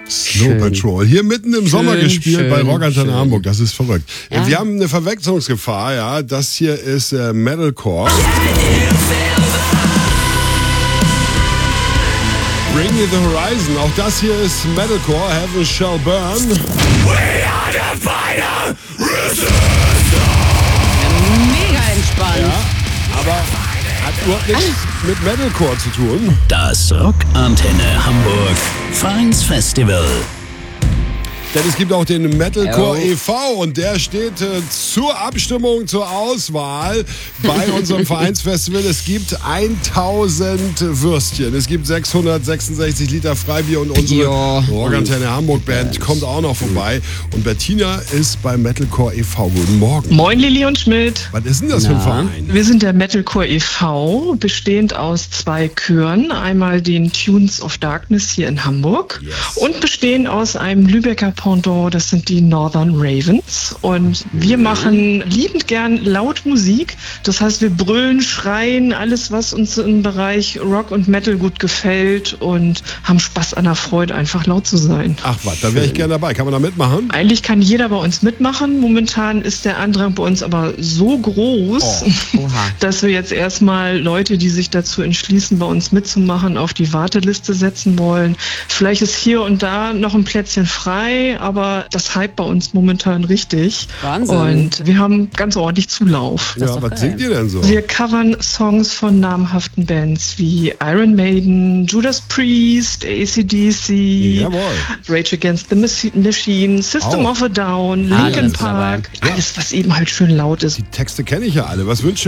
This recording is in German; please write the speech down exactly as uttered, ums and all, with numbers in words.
Snow Schön. Patrol. Hier mitten im Schön, Sommer gespielt schön, bei Rockantenne schön. Hamburg. Das ist verrückt. Ja. Wir haben eine Verwechslungsgefahr, ja. Das hier ist äh, Metalcore. Bring Me the Horizon. Auch das hier ist Metalcore. Heaven Shall Burn. Mega entspannt. Ja, aber hat überhaupt nichts mit Metalcore zu tun. Das Rockantenne Hamburg Vereinsfestival. Denn es gibt auch den Metalcore Oh. e V und der steht äh, zur Abstimmung, zur Auswahl bei unserem Vereinsfestival. Es gibt tausend Würstchen, es gibt sechshundertsechsundsechzig Liter Freibier und unsere Ja. Rockantenne Hamburg Band kommt auch noch vorbei. Und Bettina ist beim Metalcore e V. Guten Morgen. Moin Lilly und Schmidt. Was ist denn das für ein Verein? Wir sind der Metalcore e V, bestehend aus zwei Chören. Einmal den Tunes of Darkness hier in Hamburg Yes. und bestehen aus einem Lübecker Pendant, das sind die Northern Ravens. Und wir machen liebend gern laut Musik. Das heißt, wir brüllen, schreien, alles, was uns im Bereich Rock und Metal gut gefällt und haben Spaß an der Freude, einfach laut zu sein. Ach was, da wäre ich gerne dabei. Kann man da mitmachen? Eigentlich kann jeder bei uns mitmachen. Momentan ist der Andrang bei uns aber so groß, Oh. Oha. dass wir jetzt erstmal Leute, die sich dazu entschließen, bei uns mitzumachen, auf die Warteliste setzen wollen. Vielleicht ist hier und da noch ein Plätzchen frei, aber das hype bei uns momentan richtig. Wahnsinn. Und wir haben ganz ordentlich Zulauf. Ja, doch was geil. singt ihr denn so? Wir covern Songs von namhaften Bands wie Iron Maiden, Judas Priest, A C D C, Jawohl. Rage Against the Machi- Machine, System Auch. of a Down, Alles Linkin dabei. Park, alles, was eben halt schön laut ist. Die Texte kenne ich ja alle. Was wünscht